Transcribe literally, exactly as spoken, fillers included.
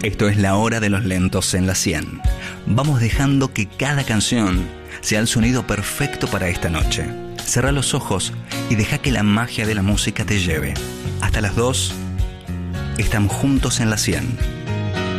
Esto es La Hora de los Lentos en la cien. Vamos dejando que cada canción sea el sonido perfecto para esta noche. Cerra los ojos y deja que la magia de la música te lleve. Hasta las dos, estamos juntos en la cien.